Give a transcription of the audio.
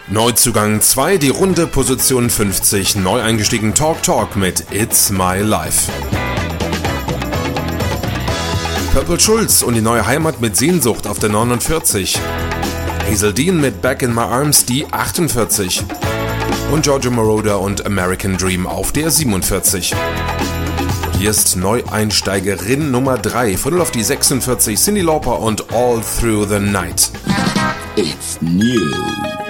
Neuzugang 2, die runde Position 50, neu eingestiegen Talk mit It's My Life. Purple Schulz und die neue Heimat mit Sehnsucht auf der 49. Hazel Dean mit Back in My Arms die 48. Und Giorgio Moroder und American Dream auf der 47. Und hier ist Neueinsteigerin Nummer 3, von 0 auf die 46, Cyndi Lauper und All Through the Night. It's new.